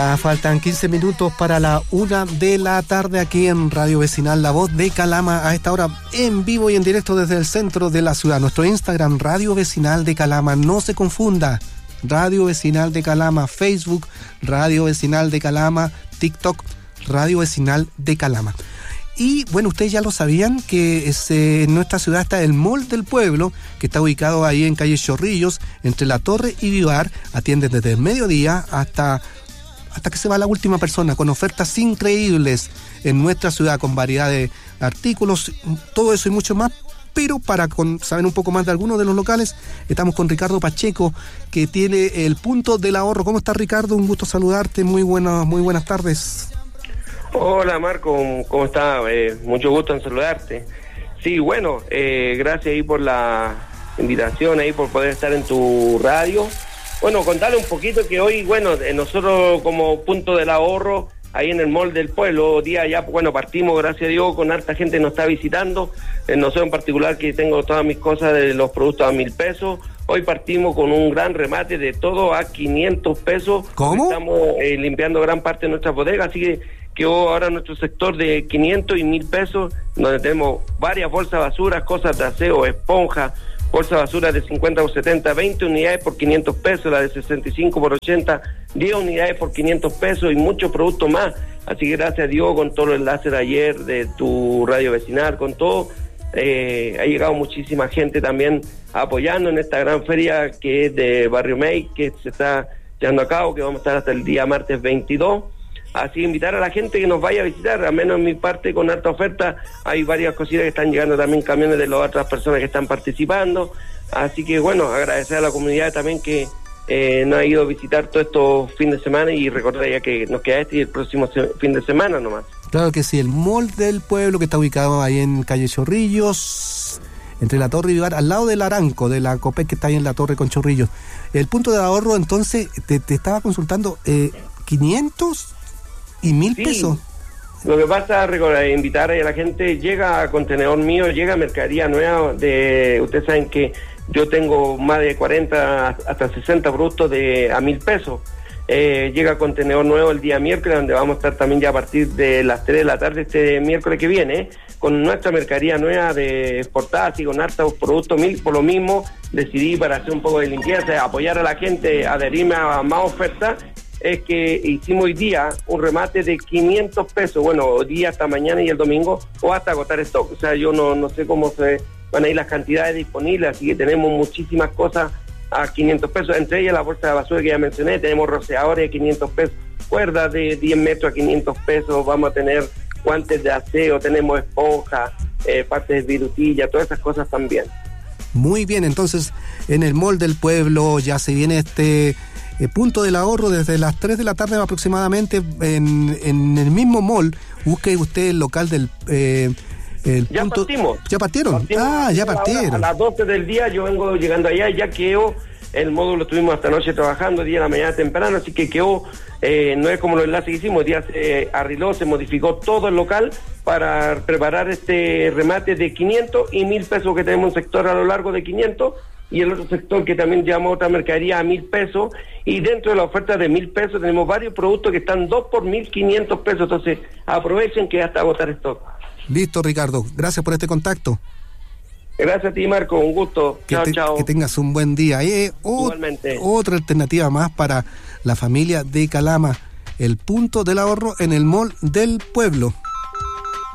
Faltan 15 minutos para la 1 de la tarde aquí en Radio Vecinal, la voz de Calama, a esta hora en vivo y en directo desde el centro de la ciudad. Nuestro Instagram, Radio Vecinal de Calama, no se confunda, Radio Vecinal de Calama, Facebook, Radio Vecinal de Calama, TikTok, Radio Vecinal de Calama. Y bueno, ustedes ya lo sabían que en nuestra ciudad está el Mall del Pueblo, que está ubicado ahí en calle Chorrillos, entre La Torre y Vivar. Atienden desde el mediodía hasta que se va la última persona, con ofertas increíbles en nuestra ciudad, con variedad de artículos, todo eso y mucho más. Pero para saber un poco más de algunos de los locales, estamos con Ricardo Pacheco, que tiene el Punto del Ahorro. ¿Cómo estás, Ricardo? Un gusto saludarte, muy buenas tardes. Hola, Marco, ¿cómo estás? Mucho gusto en saludarte. Sí, bueno, gracias ahí por la invitación, ahí por poder estar en tu radio. Bueno, contarle un poquito que hoy, bueno, nosotros como Punto del Ahorro, ahí en el Mall del Pueblo, día ya, bueno, partimos, gracias a Dios, con harta gente que nos está visitando. Nosotros en particular, que tengo todas mis cosas de los productos a 1.000 pesos. Hoy partimos con un gran remate de todo a 500 pesos. ¿Cómo? Estamos limpiando gran parte de nuestra bodega, así que quedó ahora nuestro sector de 500 y 1.000 pesos, donde tenemos varias bolsas de basura, cosas de aseo, esponjas, bolsa de basura de 50 por 70, 20 unidades por 500 pesos, la de 65 por 80, 10 unidades por 500 pesos y muchos productos más. Así que gracias a Dios, con todos los enlaces de ayer, de tu radio vecinal, con todo, ha llegado muchísima gente también apoyando en esta gran feria que es de Barrio May, que se está llevando a cabo, que vamos a estar hasta el día martes 22. Así invitar a la gente que nos vaya a visitar, al menos en mi parte con alta oferta, hay varias cositas que están llegando también, camiones de las otras personas que están participando, así que bueno, agradecer a la comunidad también que nos ha ido a visitar todos estos fines de semana y recordar ya que nos queda este y el próximo fin de semana nomás. Claro que sí, el Mall del Pueblo, que está ubicado ahí en calle Chorrillos, entre La Torre y Vivar, al lado del Aranco, de la Copec que está ahí en La Torre con Chorrillos. El Punto de Ahorro, entonces, te estaba consultando, 500 y 1.000 pesos. Lo que pasa es invitar a la gente, llega a contenedor mío, llega a mercadería nueva, ustedes saben que yo tengo más de 40 hasta 60 productos a 1.000 pesos. Llega a contenedor nuevo el día miércoles, donde vamos a estar también ya a partir de las 3 de la tarde este miércoles que viene, con nuestra mercadería nueva de exportadas y con hartos productos 1.000. Por lo mismo decidí, para hacer un poco de limpieza, apoyar a la gente, adherirme a más ofertas, es que hicimos hoy día un remate de 500 pesos, bueno, hoy día hasta mañana y el domingo, o hasta agotar stock. O sea, yo no sé cómo se van a ir las cantidades disponibles, así que tenemos muchísimas cosas a 500 pesos, entre ellas la bolsa de basura que ya mencioné, tenemos rociadores de 500 pesos, cuerdas de 10 metros a 500 pesos, vamos a tener guantes de aseo, tenemos esponjas, partes de virutilla, todas esas cosas también. Muy bien, entonces en el Mall del Pueblo ya se viene este Punto del Ahorro desde las 3 de la tarde aproximadamente en el mismo mall. Busque usted el local del ya punto. Partimos. ¿Ya partieron? Ya partieron. A las 12 del día yo vengo llegando allá, ya quedó el módulo, estuvimos hasta noche trabajando, día de la mañana temprano, así que quedó, no es como los enlaces que hicimos, día se arregló, se modificó todo el local para preparar este remate de 500 y 1.000 pesos, que tenemos un sector a lo largo de 500 y el otro sector que también llevamos otra mercadería a 1.000 pesos, y dentro de la oferta de 1.000 pesos tenemos varios productos que están 2 por 1.500 pesos, entonces aprovechen que hasta agotar stock. Listo, Ricardo, gracias por este contacto. Gracias a ti, Marco, un gusto. Chao. Que tengas un buen día. Igualmente. Otra alternativa más para la familia de Calama, el Punto del Ahorro en el Mall del Pueblo.